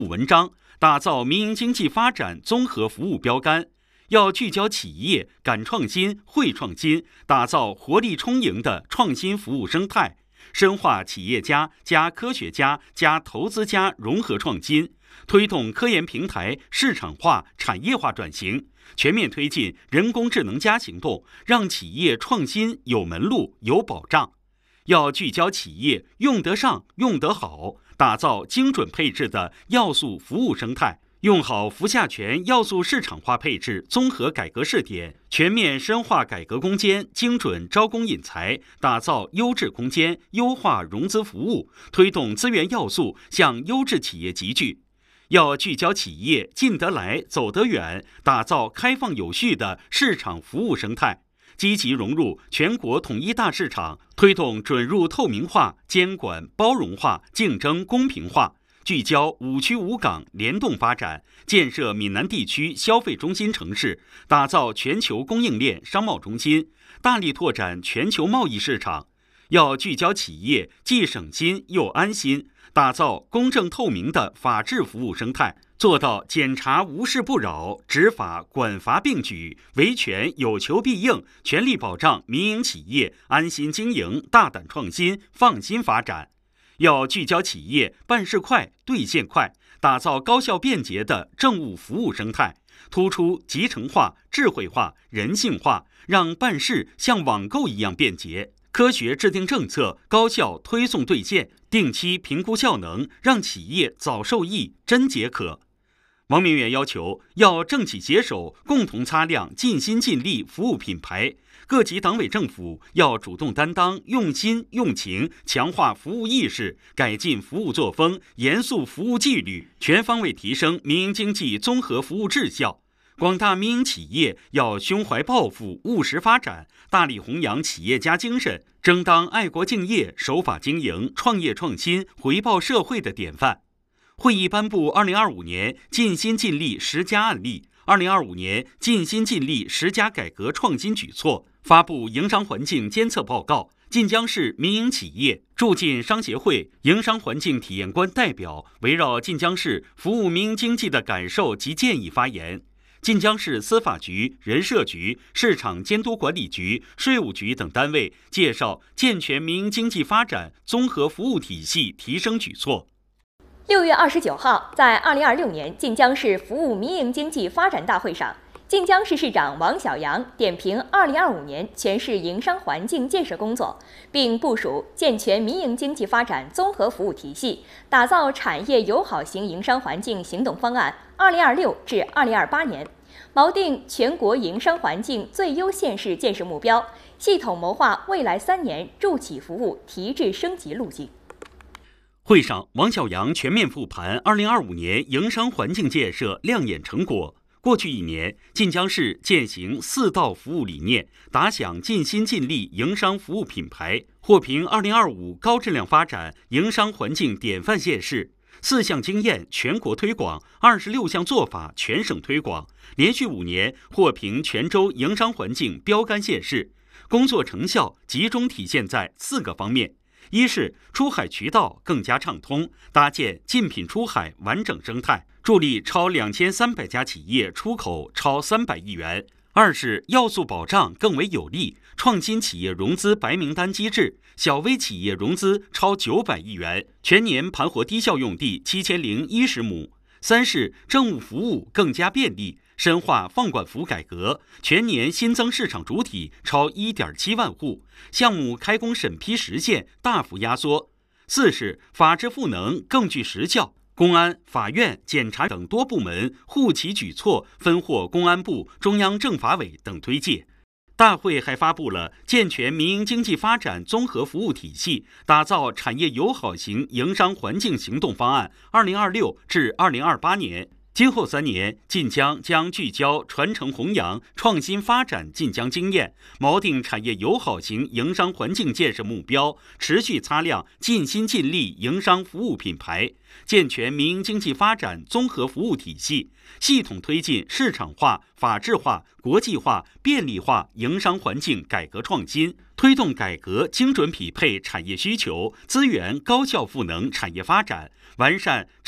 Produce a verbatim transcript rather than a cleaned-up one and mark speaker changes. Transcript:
Speaker 1: 文章，打造民营经济发展综合服务标杆。要聚焦企业敢创新、会创新，打造活力充盈的创新服务生态，深化企业家加科学家加投资家融合创新，推动科研平台市场化、产业化转型，全面推进人工智能加行动，让企业创新有门路、有保障。要聚焦企业用得上、用得好，打造精准配置的要素服务生态。用好福下全要素市场化配置综合改革试点，全面深化改革攻坚，精准招工引才，打造优质空间，优化融资服务，推动资源要素向优质企业集聚。要聚焦企业进得来、走得远，打造开放有序的市场服务生态，积极融入全国统一大市场，推动准入透明化、监管包容化、竞争公平化。聚焦五区五港联动发展，建设闽南地区消费中心城市，打造全球供应链商贸中心，大力拓展全球贸易市场。要聚焦企业既省心又安心，打造公正透明的法治服务生态，做到检察无事不扰，执法管罚并举，维权有求必应，全力保障民营企业安心经营、大胆创新、放心发展。要聚焦企业办事快、兑现快，打造高效便捷的政务服务生态，突出集成化、智慧化、人性化，让办事像网购一样便捷。科学制定政策，高效推送兑现，定期评估效能，让企业早受益、真解渴。王明远要求，要政企携手，共同擦亮尽心尽力服务品牌。各级党委政府要主动担当，用心用情，强化服务意识，改进服务作风，严肃服务纪律，全方位提升民营经济综合服务质效。广大民营企业要胸怀抱负，务实发展，大力弘扬企业家精神，争当爱国敬业、守法经营、创业创新、回报社会的典范。会议颁布二零二五年尽心尽力十佳案例，二零二五年尽心尽力十佳改革创新举措，发布营商环境监测报告。晋江市民营企业驻晋商协会营商环境体验官代表围绕晋江市服务民营经济的感受及建议发言。晋江市司法局、人社局、市场监督管理局、税务局等单位介绍健全民营经济发展综合服务体系提升举措。
Speaker 2: 六月二十九号，在二零二六年晋江市服务民营经济发展大会上，晋江市市长王小杨点评二零二五年全市营商环境建设工作，并部署健全民营经济发展综合服务体系，打造产业友好型营商环境行动方案二零二六至二零二八年，锚定全国营商环境最优县市建设目标，系统谋划未来三年助企服务提质升级路径。
Speaker 1: 会上，王小杨全面复盘二零二五年营商环境建设亮眼成果。过去一年，晋江市践行四道服务理念，打响尽心尽力营商服务品牌，获评二零二五高质量发展营商环境典范县市。四项经验全国推广，二十六项做法全省推广，连续五年获评全州营商环境标杆县市。工作成效集中体现在四个方面。一是出海渠道更加畅通，搭建竞品出海完整生态，助力超两千三百家企业出口超三百亿元。二是要素保障更为有力，创新企业融资白名单机制，小微企业融资超九百亿元，全年盘活低效用地七千零一十亩。三是政务服务更加便利，深化放管服改革，全年新增市场主体超 一点七万户，项目开工审批时限大幅压缩。四是法治赋能更具实效，公安、法院、检察等多部门互齐举措，分获公安部、中央政法委等推介。大会还发布了健全民营经济发展综合服务体系，打造产业友好型营商环境行动方案二零二六至二零二八年。今后三年，晋江将聚焦传承弘扬、创新发展晋江经验，锚定产业友好型营商环境建设目标，持续擦亮尽心尽力营商服务品牌，健全民营经济发展综合服务体系，系统推进市场化、法治化、国际化、便利化营商环境改革创新，推动改革精准匹配产业需求，资源高效赋能产业发展，完善